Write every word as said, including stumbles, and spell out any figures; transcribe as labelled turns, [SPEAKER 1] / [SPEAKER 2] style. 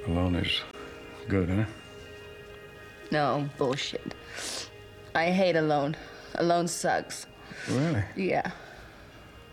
[SPEAKER 1] Alone is good, huh?
[SPEAKER 2] No, bullshit. I hate alone. Alone sucks.
[SPEAKER 1] Really?
[SPEAKER 2] Yeah.